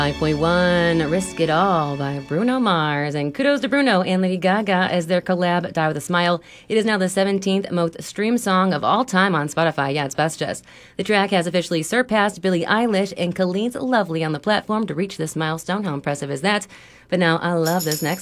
5.1 Risk It All by Bruno Mars. And kudos to Bruno and Lady Gaga as their collab Die With a Smile. It is now the 17th most streamed song of all time on Spotify. Yeah, it's best just. The track has officially surpassed Billie Eilish and Colleen's Lovely on the platform to reach this milestone. How impressive is that? But now I love this next